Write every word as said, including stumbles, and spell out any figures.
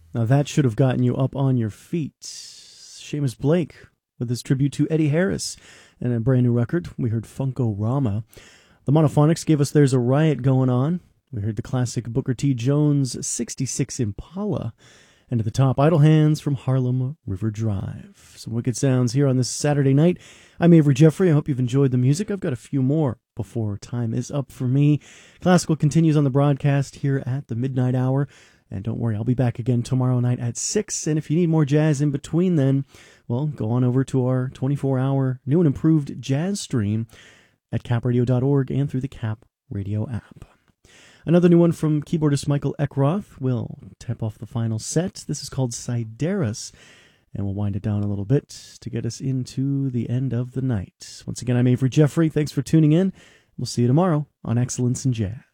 Now that should have gotten you up on your feet. Seamus Blake with his tribute to Eddie Harris and a brand new record. We heard Funko-Rama. The Monophonics gave us There's a Riot Going On. We heard the classic Booker T. Jones sixty-six Impala. And at the top, Idle Hands from Harlem River Drive. Some wicked sounds here on this Saturday night. I'm Avery Jeffrey. I hope you've enjoyed the music. I've got a few more before time is up for me. Classical continues on the broadcast here at the midnight hour. And don't worry, I'll be back again tomorrow night at six. And if you need more jazz in between then, well, go on over to our twenty-four hour new and improved jazz stream at cap radio dot org and through the Cap Radio app. Another new one from keyboardist Michael Eckroth will tap off the final set. This is called Sidereus, and we'll wind it down a little bit to get us into the end of the night. Once again, I'm Avery Jeffrey. Thanks for tuning in. We'll see you tomorrow on Excellence in Jazz.